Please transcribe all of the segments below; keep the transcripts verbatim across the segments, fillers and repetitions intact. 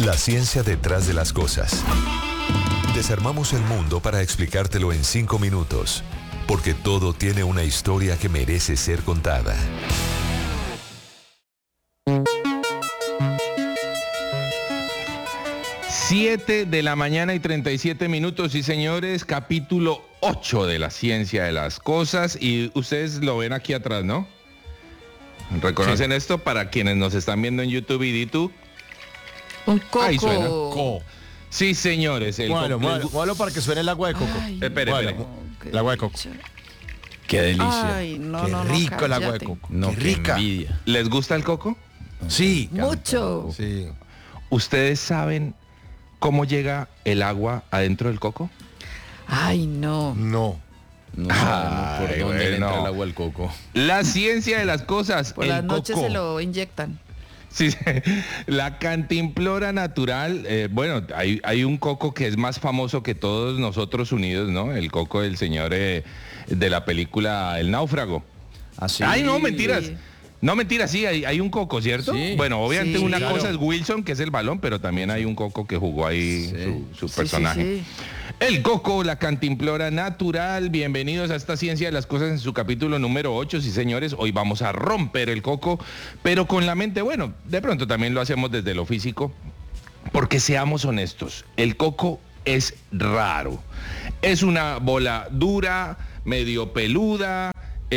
La ciencia detrás de las cosas. Desarmamos el mundo para explicártelo en cinco minutos, porque todo tiene una historia que merece ser contada. Siete de la mañana y treinta y siete minutos, sí señores, capítulo ocho de la ciencia de las cosas, y ustedes lo ven aquí atrás, ¿no? ¿Reconocen sí. esto? Para quienes nos están viendo en YouTube y YouTube. Un coco. Ahí suena. Co. Sí, señores. El bueno, co bueno, bueno, para que suene el agua de coco. Ay, espere, bueno, espere. No, el agua de coco. Qué delicia. Ay, no, qué no, rico no, el agua de coco. No, qué rica. Envidia. ¿Les gusta el coco? Sí. Mucho. Sí. ¿Ustedes saben cómo llega el agua adentro del coco? Ay, no. No. No sabemos por dónde bueno. entra el agua al coco. La ciencia de las cosas. Por el las noches coco. se lo inyectan. Sí, la cantimplora natural, eh, bueno, hay, hay un coco que es más famoso que todos nosotros unidos, ¿no? El coco del señor eh, de la película El Náufrago. ¿Así? Ay, no, mentiras. Sí. No, mentiras, sí, hay, hay un coco, ¿cierto? Sí. Bueno, obviamente sí, una claro. cosa es Wilson, que es el balón, pero también hay un coco que jugó ahí sí. su, su personaje. Sí, sí, sí. El coco, la cantimplora natural. Bienvenidos a esta ciencia de las cosas en su capítulo número ocho. Sí, señores, hoy vamos a romper el coco, pero con la mente, bueno, de pronto también lo hacemos desde lo físico, porque seamos honestos, el coco es raro. Es una bola dura, medio peluda,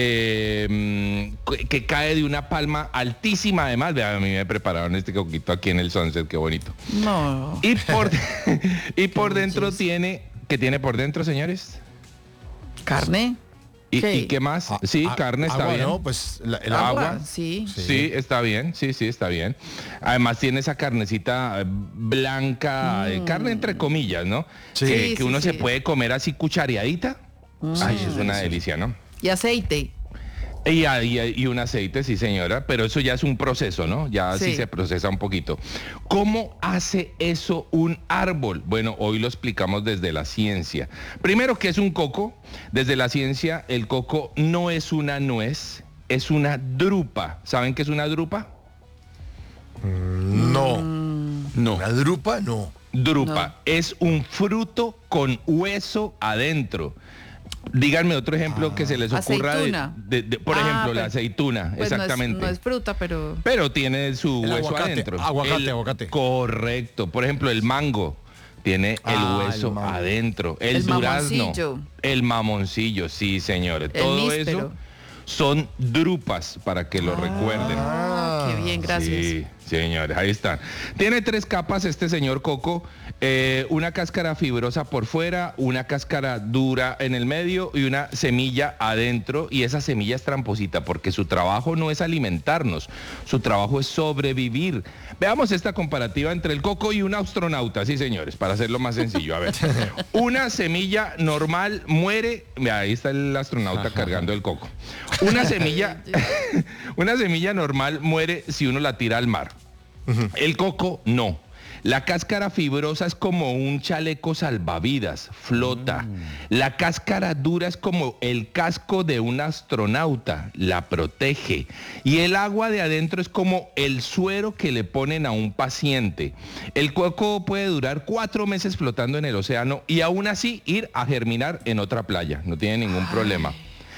Eh, que cae de una palma altísima. Además, vean, a mí me prepararon este coquito aquí en el Sunset, qué bonito. No. Y por, y por dentro tiene, ¿qué tiene por dentro, señores? Carne. ¿Y qué, ¿y qué más? Ah, sí, ah, carne está agua, bien. ¿no? Pues la, el agua, agua. Sí. sí. Sí, está bien. Sí, sí, está bien. Además tiene esa carnecita blanca, mm. carne entre comillas, ¿no? Sí. Que, Sí, que uno sí, se sí. puede comer así cuchareadita. Mm. Ay, es una delicia, ¿no? Y aceite. Y, y, y un aceite, sí señora, pero eso ya es un proceso, ¿no? Ya sí. sí se procesa un poquito. ¿Cómo hace eso un árbol? Bueno, hoy lo explicamos desde la ciencia. Primero, ¿qué es un coco? Desde la ciencia, el coco no es una nuez, es una drupa. ¿Saben qué es una drupa? Mm, no. Mm. No. ¿Una drupa? No. Drupa. No. Es un fruto con hueso adentro. Díganme otro ejemplo ah. que se les ocurra. De, de, de, por ah, ejemplo, pues, la aceituna, pues exactamente. No es, no es fruta, pero... Pero tiene su el hueso aguacate, adentro. Aguacate, el, aguacate. Correcto. Por ejemplo, el mango tiene ah, el hueso el adentro. El, el durazno. Mamoncillo. El mamoncillo, sí, señores. El Todo níspero. eso son drupas, para que lo ah, recuerden. Qué bien, gracias. Sí, señores, ahí están. Tiene tres capas este señor coco. Eh, una cáscara fibrosa por fuera, una cáscara dura en el medio y una semilla adentro, y esa semilla es tramposita porque su trabajo no es alimentarnos, su trabajo es sobrevivir. Veamos esta comparativa entre el coco y un astronauta, sí señores, para hacerlo más sencillo. A ver, una semilla normal muere, mira, ahí está el astronauta cargando el coco. Una semilla, una semilla normal muere si uno la tira al mar. El coco no. La cáscara fibrosa es como un chaleco salvavidas, flota. Mm. La cáscara dura es como el casco de un astronauta, la protege. Y el agua de adentro es como el suero que le ponen a un paciente. El coco puede durar cuatro meses flotando en el océano y aún así ir a germinar en otra playa. No tiene ningún Ay. problema.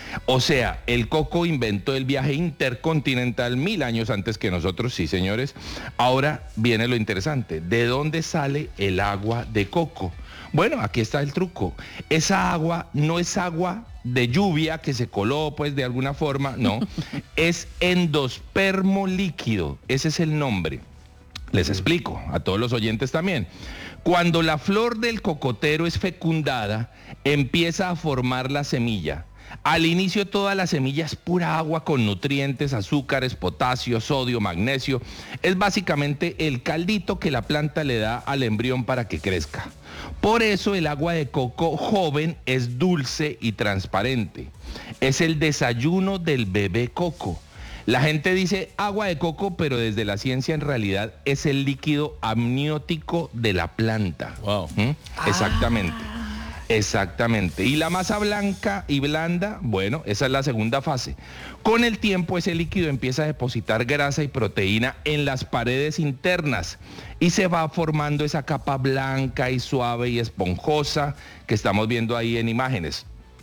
O sea, el coco inventó el viaje intercontinental mil años antes que nosotros, sí señores. Ahora viene lo interesante, ¿de dónde sale el agua de coco? Bueno, aquí está el truco. Esa agua no es agua de lluvia que se coló pues de alguna forma, no. Es endospermo líquido, ese es el nombre. Les explico, a todos los oyentes también. Cuando la flor del cocotero es fecundada, empieza a formar la semilla. Al inicio toda la semilla es pura agua con nutrientes, azúcares, potasio, sodio, magnesio. Es básicamente el caldito que la planta le da al embrión para que crezca. Por eso el agua de coco joven es dulce y transparente. Es el desayuno del bebé coco. La gente dice agua de coco, pero desde la ciencia en realidad es el líquido amniótico de la planta. Wow. ¿Mm? Exactamente. Exactamente. Y la masa blanca y blanda, bueno, esa es la segunda fase. Con el tiempo ese líquido empieza a depositar grasa y proteína en las paredes internas y se va formando esa capa blanca y suave y esponjosa que estamos viendo ahí en imágenes.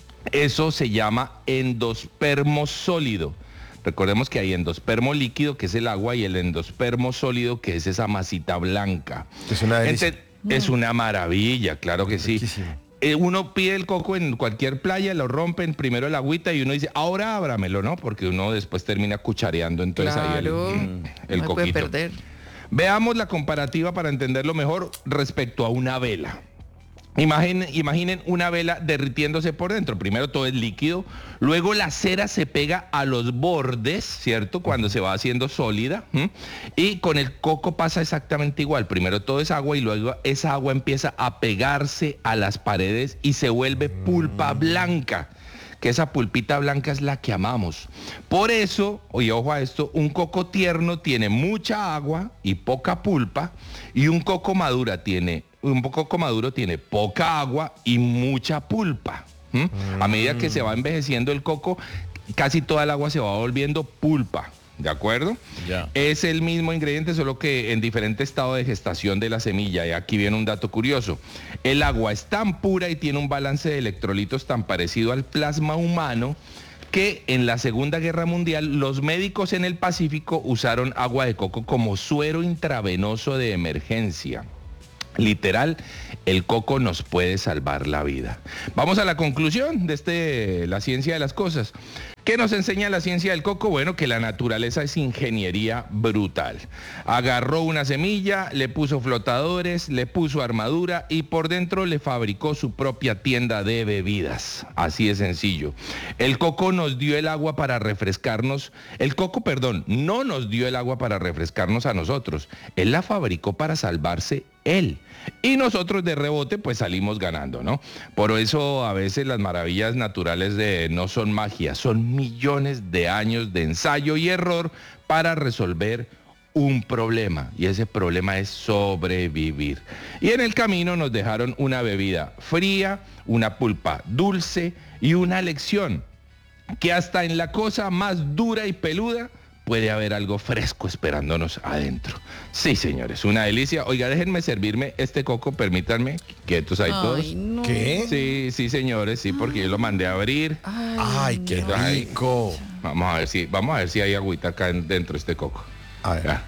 Eso se llama endospermo sólido. Recordemos que hay endospermo líquido, que es el agua, y el endospermo sólido, que es esa masita blanca. Es una delicia. Entonces, es una maravilla, claro que sí. Riquísimo. Eh, uno pide el coco en cualquier playa, lo rompen primero el agüita y uno dice, ahora ábramelo, ¿no? Porque uno después termina cuchareando entonces ahí el, Claro, el no puede coquito. perder. Veamos la comparativa para entenderlo mejor respecto a una vela. Imaginen, imaginen una vela derritiéndose por dentro. Primero todo es líquido, luego la cera se pega a los bordes, ¿cierto? Cuando se va haciendo sólida. ¿m? Y con el coco pasa exactamente igual. Primero todo es agua y luego esa agua empieza a pegarse a las paredes y se vuelve pulpa blanca. Que esa pulpita blanca es la que amamos. Por eso, oye, ojo a esto, un coco tierno tiene mucha agua y poca pulpa, y un coco madura tiene, un coco maduro tiene poca agua y mucha pulpa. ¿Mm? A medida que se va envejeciendo el coco, casi toda el agua se va volviendo pulpa. ¿De acuerdo? Ya. Es el mismo ingrediente, solo que en diferente estado de gestación de la semilla. Y aquí viene un dato curioso. El agua es tan pura y tiene un balance de electrolitos tan parecido al plasma humano que en la Segunda Guerra Mundial los médicos en el Pacífico usaron agua de coco como suero intravenoso de emergencia. Literal, el coco nos puede salvar la vida. Vamos a la conclusión de este, la ciencia de las cosas. ¿Qué nos enseña la ciencia del coco? Bueno, que la naturaleza es ingeniería brutal. Agarró una semilla, le puso flotadores, le puso armadura y por dentro le fabricó su propia tienda de bebidas. Así de sencillo. El coco nos dio el agua para refrescarnos. El coco, perdón, no nos dio el agua para refrescarnos a nosotros. Él la fabricó para salvarse él. Y nosotros de rebote pues salimos ganando, ¿no? Por eso a veces las maravillas naturales de no son magia, son millones de años de ensayo y error para resolver un problema. Y ese problema es sobrevivir. Y en el camino nos dejaron una bebida fría, una pulpa dulce y una lección que hasta en la cosa más dura y peluda puede haber algo fresco esperándonos adentro. Sí, señores, una delicia. Oiga, déjenme servirme este coco, permítanme, quietos ahí todos. Ay, no. ¿Qué? Sí, sí, señores, sí, porque yo lo mandé a abrir. Ay, Ay, qué no. rico. Vamos a ver si, vamos a ver si hay agüita acá en- dentro de este coco. A ver. Ya.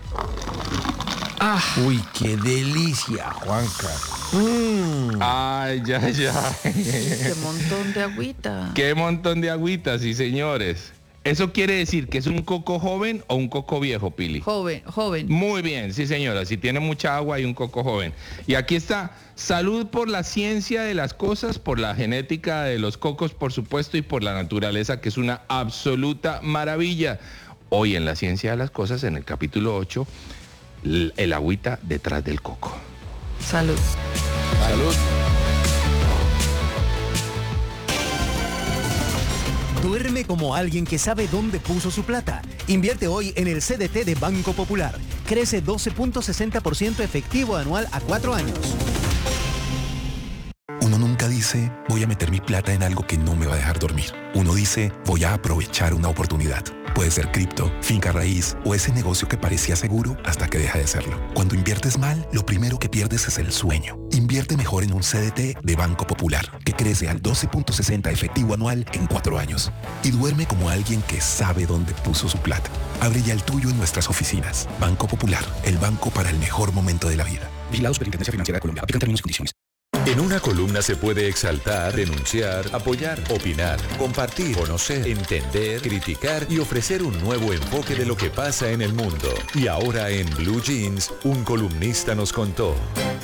Uy, qué delicia, Juanca. Mm. Ay, ya, ya. Qué montón de agüita. Qué montón de agüita, sí, señores. ¿Eso quiere decir que es un coco joven o un coco viejo, Pili? Joven, joven. Muy bien, sí señora, si tiene mucha agua hay un coco joven. Y aquí está, salud por la ciencia de las cosas, por la genética de los cocos, por supuesto, y por la naturaleza, que es una absoluta maravilla. Hoy en la ciencia de las cosas, en el capítulo ocho, l- el agüita detrás del coco. Salud. Salud. Duerme como alguien que sabe dónde puso su plata. Invierte hoy en el C D T de Banco Popular. Crece doce punto sesenta por ciento efectivo anual a cuatro años. Uno nunca dice, voy a meter mi plata en algo que no me va a dejar dormir. Uno dice, voy a aprovechar una oportunidad. Puede ser cripto, finca raíz o ese negocio que parecía seguro hasta que deja de serlo. Cuando inviertes mal, lo primero que pierdes es el sueño. Invierte mejor en un C D T de Banco Popular, que crece al doce punto sesenta efectivo anual en cuatro años. Y duerme como alguien que sabe dónde puso su plata. Abre ya el tuyo en nuestras oficinas. Banco Popular, el banco para el mejor momento de la vida. Vigilado Superintendencia Financiera de Colombia. Aplican términos y condiciones. En una columna se puede exaltar, denunciar, apoyar, opinar, compartir, conocer, entender, criticar y ofrecer un nuevo enfoque de lo que pasa en el mundo. Y ahora en Blue Jeans, un columnista nos contó.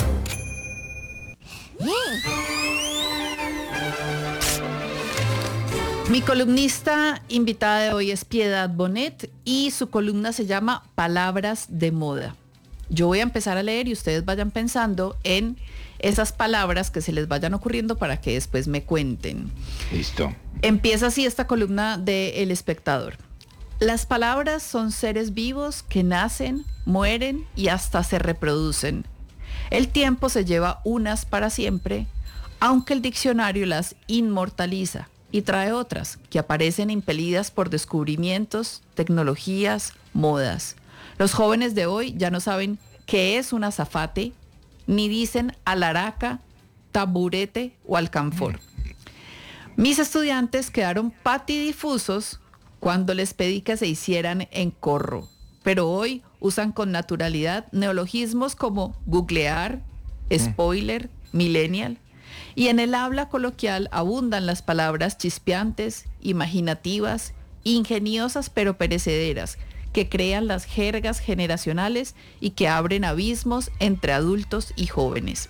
Mi columnista invitada de hoy es Piedad Bonet y su columna se llama Palabras de Moda. Yo voy a empezar a leer y ustedes vayan pensando en esas palabras que se les vayan ocurriendo para que después me cuenten. Listo. Empieza así esta columna de El Espectador. Las palabras son seres vivos que nacen, mueren y hasta se reproducen. El tiempo se lleva unas para siempre, aunque el diccionario las inmortaliza y trae otras que aparecen impelidas por descubrimientos, tecnologías, modas. Los jóvenes de hoy ya no saben qué es un azafate, ni dicen alaraca, taburete o alcanfor. Mis estudiantes quedaron patidifusos cuando les pedí que se hicieran en corro, pero hoy usan con naturalidad neologismos como googlear, spoiler, millennial, y en el habla coloquial abundan las palabras chispeantes, imaginativas, ingeniosas pero perecederas, que crean las jergas generacionales y que abren abismos entre adultos y jóvenes.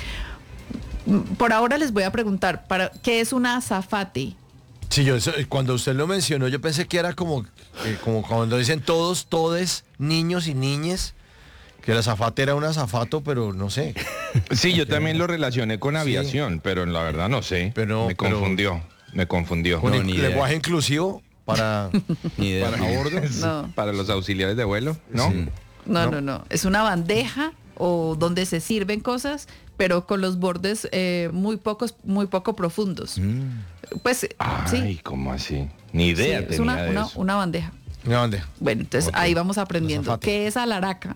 Por ahora les voy a preguntar, ¿para qué es una azafate? Sí, yo eso, cuando usted lo mencionó, yo pensé que era como, eh, como cuando dicen todos, todes, niños y niñes, que el azafate era un azafato, pero no sé. Sí, yo también lo relacioné con aviación, sí. Pero la verdad no sé. Pero, me confundió, pero, me confundió. Con no, el lenguaje inclusivo para, ni idea, para ni a bordo. No. Para los auxiliares de vuelo, ¿no? Sí. No, no, no, no. Es una bandeja o donde se sirven cosas, pero con los bordes eh, muy pocos, muy poco profundos. Mm. Pues Ay, sí. ¿cómo así? Ni idea Sí, tenía es una, de una, eso. una bandeja. Una bandeja. Bueno, entonces Okay. ahí vamos aprendiendo. Azafate. ¿Qué es alaraca?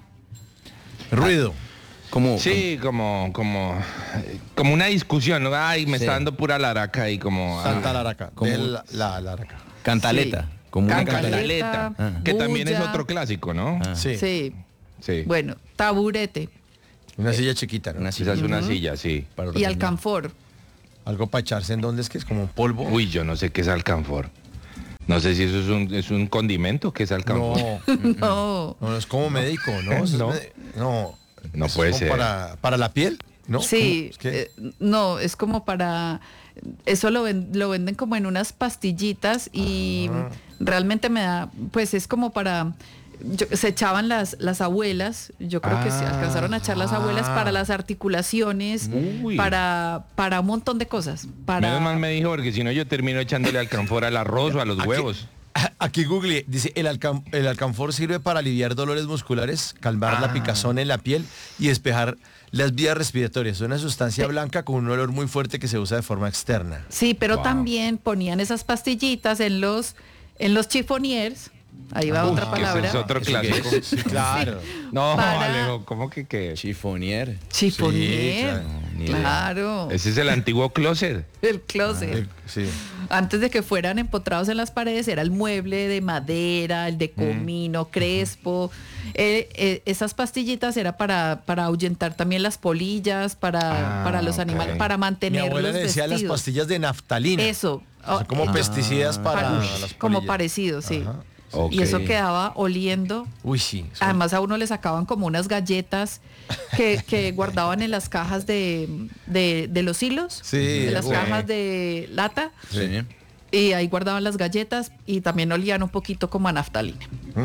Ruido. Como, Sí, como, como, como una discusión, ¿no? Ay, me Sí. está dando pura laraca ahí como... Santa ah, Laraca. como- de la, la Laraca. cantaleta. Sí. Como una Cantaleta. cantaleta. cantaleta, que también es bulla. otro clásico, ¿no? Ah. Sí. Sí. Sí. Bueno, taburete Una silla chiquita, ¿no? Una Esa es una silla, sí. Para y ordeñar. alcanfor. Algo para echarse en donde es que es como un polvo. Uy, yo no sé qué es alcanfor. No sé si eso es un, es un condimento, ¿qué es alcanfor? No, No. no, no es como médico, ¿no? Eso es No. medi- no. No Eso puede es como ser. Para, para la piel, ¿no? Sí, ¿Cómo? Es que- eh, no, es como para, eso lo, ven- lo venden como en unas pastillitas y Ah. realmente me da, pues es como para, yo- se echaban las, las abuelas, yo creo que se Ah. alcanzaron a echar las abuelas para las articulaciones, Uy. para, para un montón de cosas. Para, Menos mal me dijo, porque si no yo termino echándole alcanfor al arroz o a los Aquí- huevos. Aquí Google dice, el, alcam- el alcanfor sirve para aliviar dolores musculares, calmar la picazón en la piel y despejar las vías respiratorias. Es una sustancia Pe- blanca con un olor muy fuerte que se usa de forma externa. Sí, pero Wow. también ponían esas pastillitas en los, en los chifoniers. Ahí va Uy, otra que palabra. ese es otro ¿Eso qué clásico. es? Sí, claro. No, Para- Alejo, ¿cómo que qué? Chifonier. Chifonier. Sí, claro, ni idea. Claro. Ese es el antiguo closet. El closet. El- sí. Antes de que fueran empotrados en las paredes, era el mueble de madera, el de comino, crespo. Eh, eh, esas pastillitas era para, para ahuyentar también las polillas, para, Ah, para los ok. animales, para Mi mantenerlos abuela le decía las vestidos. pastillas de naftalina. Eso. Son como Oh, eh, pesticidas para para- las como polillas. parecido, sí. Ajá. Ok. Y eso quedaba oliendo. Uy, sí. eso- Además a uno le sacaban como unas galletas que, que guardaban en las cajas de, de, de los hilos, Sí, de las sí. cajas de lata. Sí. Y ahí guardaban las galletas y también olían un poquito como a naftalina.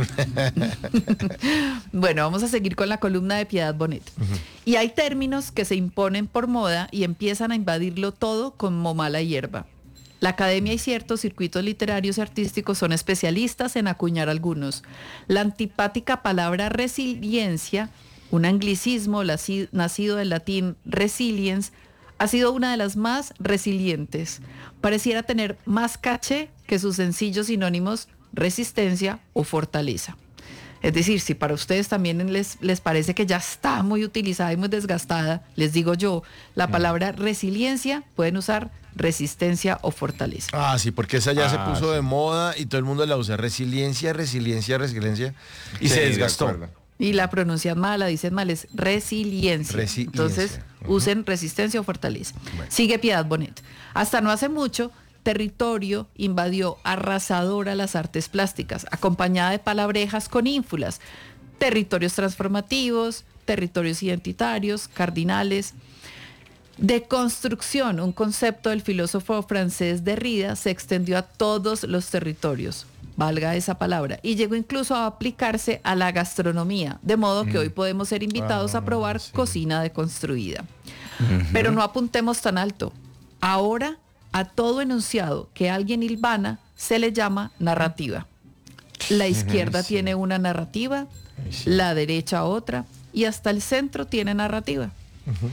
Bueno, vamos a seguir con la columna de Piedad Bonet. Y hay términos que se imponen por moda y empiezan a invadirlo todo como mala hierba. La academia y ciertos circuitos literarios y artísticos son especialistas en acuñar algunos. La antipática palabra resiliencia, un anglicismo laci- nacido del latín resiliens, ha sido una de las más resilientes. Pareciera tener más caché que sus sencillos sinónimos resistencia o fortaleza. Es decir, si para ustedes también les, les parece que ya está muy utilizada y muy desgastada, les digo yo, la palabra resiliencia pueden usar resistencia o fortaleza. Ah, sí, porque esa ya se Ah, puso sí. de moda y todo el mundo la usa. Resiliencia, resiliencia, resiliencia. Y Sí, se de desgastó. acuerdo. Y la pronuncian mal, la dicen mal, es resiliencia. Resiliencia. Entonces, Ujú. usen resistencia o fortaleza. Sigue Piedad Bonet. Hasta no hace mucho, territorio invadió arrasadora las artes plásticas, acompañada de palabrejas con ínfulas. Territorios transformativos, territorios identitarios, cardinales. Deconstrucción, un concepto del filósofo francés Derrida, se extendió a todos los territorios, valga esa palabra, y llegó incluso a aplicarse a la gastronomía, de modo que hoy podemos ser invitados Ah, a probar sí. cocina deconstruida. Pero no apuntemos tan alto. Ahora, a todo enunciado que alguien hilvana se le llama narrativa. La izquierda tiene una narrativa, Ay, sí. la derecha otra, y hasta el centro tiene narrativa.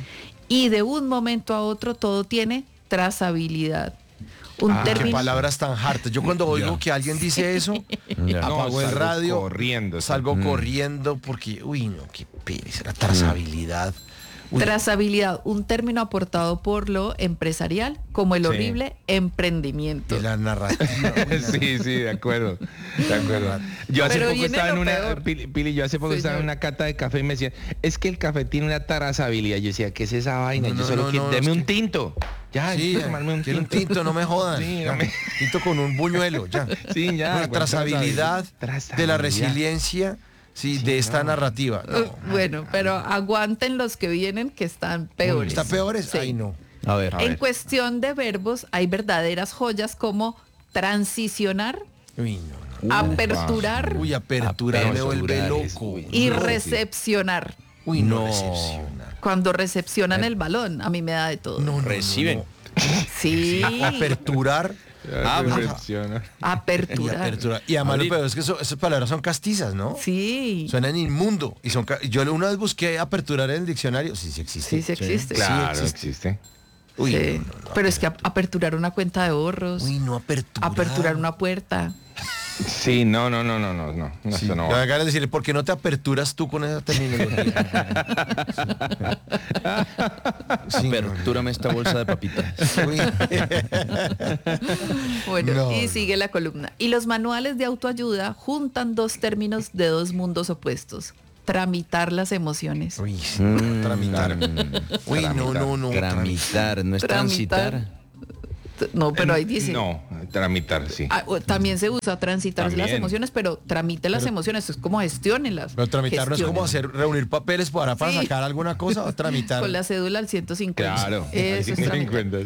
y de un momento a otro todo tiene trazabilidad. Un Ah, Qué término... palabras tan hartas. Yo cuando oigo que alguien dice eso, Ya. apago No, el salgo radio, corriendo. salgo Mm. corriendo porque, uy, no, qué pereza, la trazabilidad. Uy, Trazabilidad, un término aportado por lo empresarial como el Sí. horrible emprendimiento. de la narrativa. uy, la- Sí, sí, de acuerdo, de acuerdo. Yo hace Pero poco viene estaba en lo una, peor. Pili, Pili, yo hace poco estaba en Señor. una cata de café y me decían, es que el café tiene una trazabilidad. Yo decía, ¿qué es esa vaina? No, yo no, solo no, quiero, no, deme es un que- tinto. Ya, Sí, quiero tomarme un quiero tinto. un tinto, no me jodan. Sí, Ya, no me- tinto con un buñuelo, ya. Sí, ya, Una con trazabilidad trazabilidad. de la resiliencia, sí, de esta narrativa. No, Uh, bueno, pero aguanten los que vienen que están peores. ¿Está peores? Sí. Ay, no. A ver. A En ver. cuestión de verbos hay verdaderas joyas como transicionar, Uy, no, no. aperturar Uy, apertura me vuelve Aperturar es- loco. uy. y No. recepcionar. Uy, no, No. recepcionar. Cuando recepcionan el balón, a mí me da de todo. No, no, no, Reciben. no. Sí, Aperturar Ah, pues, recepciona. y aperturar. apertura. Y además lo Abrir. peor es que eso- esas palabras son castizas, ¿no? Sí, Suenan inmundo. Y son ca- yo una vez busqué aperturar en el diccionario. Sí, sí existe. sí, sí existe. Claro, existe. existe. Uy, Sí. no, no, no, Pero es que ap- aperturar una cuenta de ahorros, Uy, no aperturar. aperturar una puerta. Sí, no, no, no, no, no, no, no, Sí, eso no me va. da ganas de decirle, ¿por qué no te aperturas tú con esa terminología? Sí, no, no. Apertúrame esta bolsa de papitas. Uy. Bueno, No, y no. sigue la columna. Y los manuales de autoayuda juntan dos términos de dos mundos opuestos. Tramitar las emociones. Uy, sí, Mm, tramitar. Uy, no, no, no. Tramitar, no es Tramitar. transitar. T- No, pero ahí dice. No, tramitar, sí. Ah, o- también se usa transitar las También. emociones, pero tramite las emociones, es como gestiónelas. Pero tramitar no es como Gestione. hacer, reunir papeles para, para Sí. sacar alguna cosa o tramitar. Con la cédula al ciento cincuenta. Claro. Eso es ahí tramitar. encuentras.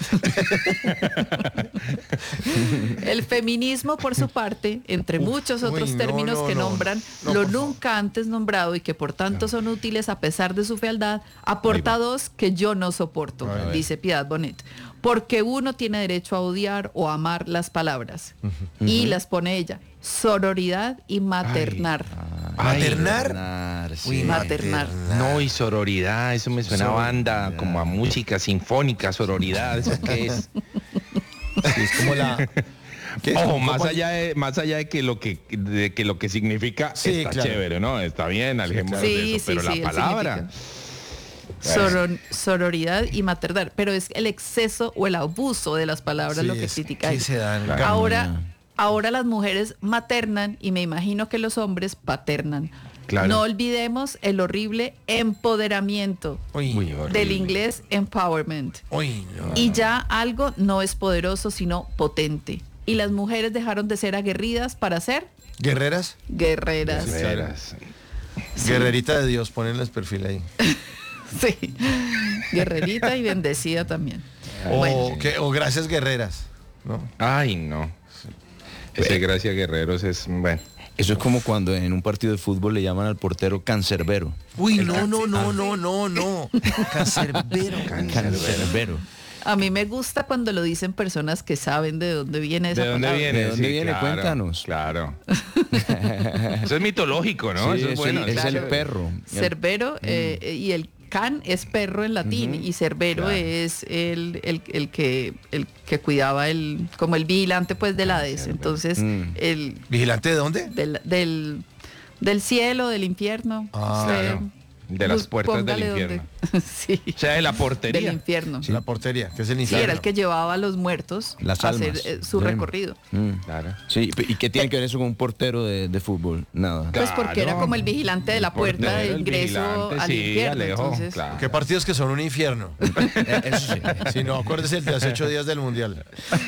El feminismo, por su parte, entre Uf, muchos uy, otros no, términos no, que no. nombran No, lo por favor. nunca antes nombrado y que por tanto son útiles a pesar de su fealdad, aporta Ahí va. dos que yo no soporto, A ver. dice Piedad Bonet. Porque uno tiene derecho a odiar o amar las palabras. Y las pone ella. Sororidad y maternar. Ay, ¿Maternar? Maternar, sí. Uy, Maternar. No, y sororidad, eso me suena a banda, Sororidad. como a música sinfónica, sororidad, ¿eso qué es? Sí, es como la... ¿qué es? Ojo, Como- más como- allá de, más allá de que lo que de que lo que significa Sí, está claro. chévere, ¿no? Está bien, alejémonos Sí, de eso, sí, pero sí, la el palabra. Soror- sororidad y maternar. Pero es el exceso o el abuso de las palabras Sí, lo que es critica que ella. se dan Claro. ganas. Ahora, ahora las mujeres maternan y me imagino que los hombres paternan. Claro. No olvidemos el horrible empoderamiento Uy, Uy, horrible. del inglés empowerment. uy, no. Y ya algo no es poderoso sino potente. Y las mujeres dejaron de ser aguerridas para ser ¿Guerreras? guerreras. Veras. Guerrerita de Dios, ponenles perfil ahí. Sí. Guerrerita y bendecida también. O, Bueno. que- o gracias guerreras, ¿no? Ay, no. Ese Gracia Guerreros es, bueno. Eso es como cuando en un partido de fútbol le llaman al portero cancerbero. Uy, no, no, no, no, no, no. Cancerbero. Cancerbero. A mí me gusta cuando lo dicen personas que saben de dónde viene esa ¿De dónde palabra. viene? ¿De dónde viene? claro, Cuéntanos. Claro. Eso es mitológico, ¿no? Sí, Eso es es bueno. el- es eso el perro. Cerbero eh, y el can es perro en latín y cerbero Claro. es el, el, el que el que cuidaba el como el vigilante pues del Hades. Entonces Mm. el ¿Vigilante de dónde? del, del del cielo, del infierno. Ah, Usted claro. De las bus- puertas del póngale infierno. donde- sí. O sea, de la portería. Del infierno. La portería, que es el Sí, infierno. era el que llevaba a los muertos Las a hacer almas. eh, su Sí. recorrido. Mm. Claro. Sí, ¿y qué tiene que ver eso con un portero de, de fútbol? Nada. Pues porque era Claro. como el vigilante de la El puerta portero, de el ingreso vigilante, al sí, infierno. Alejo, Entonces, claro. ¿Qué partidos que son un infierno? Eh, Eso sí. Si no, acuérdese el de hace ocho días del Mundial.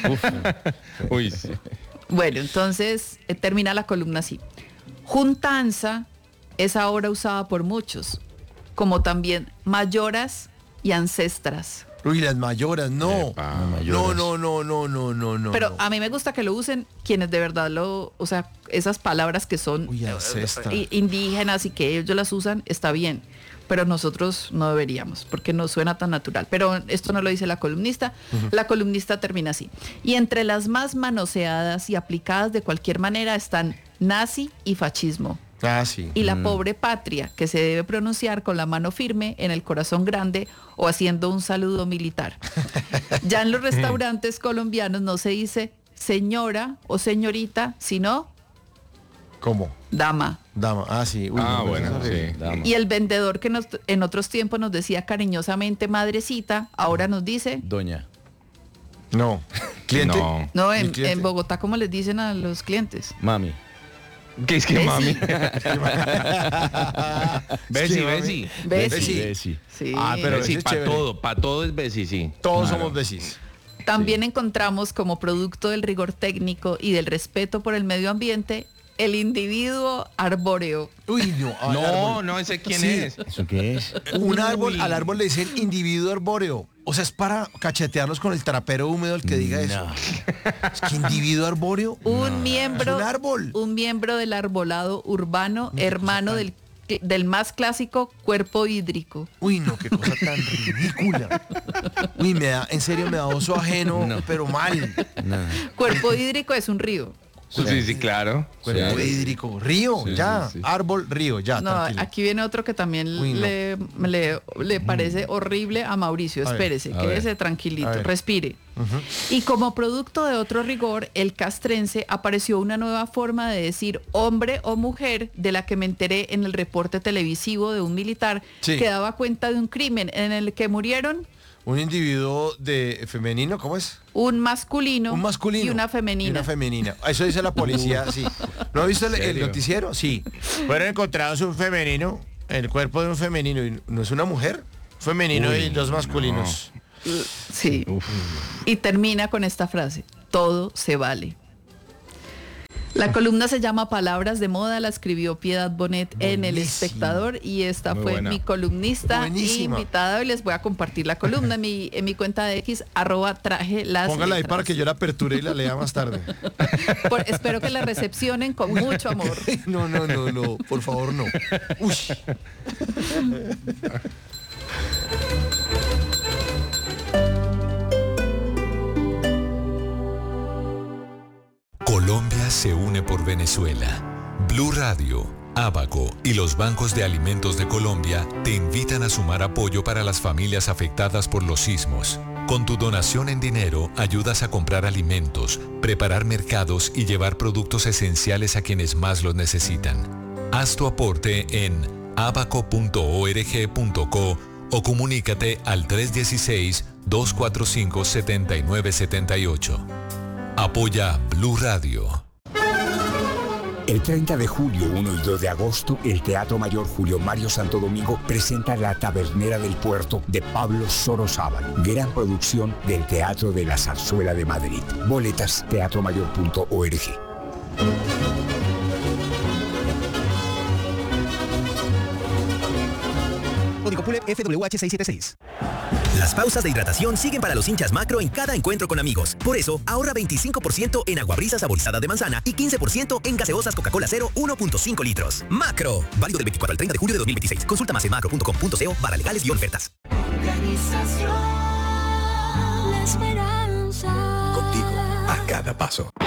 Uy, sí. bueno, entonces eh, termina la columna así. Juntanza es ahora usada por muchos, como también mayoras y ancestras. Uy, las mayoras, no. Epa. No, no, no, no, no, no, no. Pero no. a mí me gusta que lo usen quienes de verdad lo, o sea, esas palabras que son Uy, eh, ancestra. eh, indígenas y que ellos las usan, está bien. Pero nosotros no deberíamos, porque no suena tan natural. Pero esto no lo dice la columnista. La columnista termina así. Y entre las más manoseadas y aplicadas de cualquier manera están nazi y fascismo. Ah, sí. Y la pobre patria, que se debe pronunciar con la mano firme en el corazón grande o haciendo un saludo militar. Ya en los restaurantes colombianos no se dice señora o señorita, sino ¿Cómo? dama. Dama. Ah, sí. Uy, Ah, no, bueno, eso es horrible. sí. Dama. Y el vendedor que nos, en otros tiempos nos decía cariñosamente madrecita, ahora nos dice... Doña. No. ¿Cliente? No. No, ¿Y en, cliente? en Bogotá, ¿cómo les dicen a los clientes? Mami. ¿Qué es que Bessie. mami? Bessie, Sí, mami. Bessie. Bessie. Bessie. Sí. Ah, pero Bessie, ese es para chévere. todo, para todo es Bessie, sí. Todos Claro. somos besis. También encontramos como producto del rigor técnico y del respeto por el medio ambiente el individuo arbóreo. Uy, no. al No, árbol. no, ese quién Sí. es. ¿Eso qué es? Un árbol, Uy. al árbol le dicen individuo arbóreo. O sea, es para cachetearlos con el trapero húmedo el que diga eso. Es que individuo arbóreo. Un miembro, Es un árbol. un miembro del arbolado urbano, hermano del, del más clásico cuerpo hídrico. Uy, no, qué cosa tan ridícula. Uy, me da, en serio, me da oso ajeno, No. pero mal. No. Cuerpo hídrico es un río. Sí, sí, sí, claro. Cuerpo Sí. hídrico, río, Sí, ya. sí, sí. Árbol, río, ya, No, tranquilo. aquí viene otro que también Uy, no. le, le, le parece horrible a Mauricio. A ver, Espérese, a quédese ver. tranquilito, A ver. respire. Y como producto de otro rigor, el castrense apareció una nueva forma de decir hombre o mujer, de la que me enteré en el reporte televisivo de un militar Sí. que daba cuenta de un crimen en el que murieron Un individuo de femenino, ¿cómo es? un masculino, Un masculino. y una femenina. Y una femenina. Eso dice la policía, sí. ¿No ha visto el, el ¿Serio? noticiero? Sí. Fueron encontrados un femenino, el cuerpo de un femenino, y no es una mujer. Femenino Uy, y dos masculinos. Sí. Y termina con esta frase: todo se vale. La columna se llama Palabras de Moda, la escribió Piedad Bonet en El Buenísimo. Espectador y esta Muy fue buena. mi columnista Buenísima. invitada. Y les voy a compartir la columna en mi, en mi cuenta de X, arroba traje las Póngala ahí letras. para que yo la aperture y la lea más tarde. Por- espero que la recepcionen con mucho amor. No, no, no, no, por favor, no. Uy. Colombia se une por Venezuela. Blue Radio, Abaco y los bancos de alimentos de Colombia te invitan a sumar apoyo para las familias afectadas por los sismos. Con tu donación en dinero ayudas a comprar alimentos, preparar mercados y llevar productos esenciales a quienes más los necesitan. Haz tu aporte en abaco punto org punto co o comunícate al tres uno seis, dos cuatro cinco, siete nueve siete ocho. Apoya Blue Radio. El treinta de julio, uno y dos de agosto, el Teatro Mayor Julio Mario Santo Domingo presenta La Tabernera del Puerto de Pablo Sorozábal, gran producción del Teatro de la Zarzuela de Madrid. Boletas teatro mayor punto org. Código P U L E F W H seiscientos setenta y seis. Las pausas de hidratación siguen para los hinchas Macro en cada encuentro con amigos. Por eso, ahorra veinticinco por ciento en aguabrisa saborizada de manzana y quince por ciento en gaseosas Coca-Cola Cero uno punto cinco litros. Macro, válido del veinticuatro al treinta de julio de dos mil veintiséis. Consulta más en macro punto com punto co barra legales y ofertas. Organización La Esperanza. Contigo a cada paso.